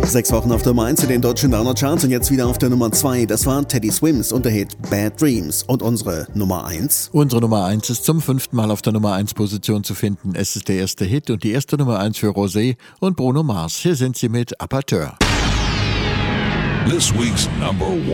6 Wochen auf der Nummer 1 in den deutschen Downer-Charts und jetzt wieder auf der Nummer 2. Das war Teddy Swims und der Hit Bad Dreams. Und unsere Nummer 1? Unsere Nummer 1 ist zum 5. Mal auf der Nummer 1 Position zu finden. Es ist der erste Hit und die erste Nummer 1 für Rosé und Bruno Mars. Hier sind sie mit Apateur. This week's number 1.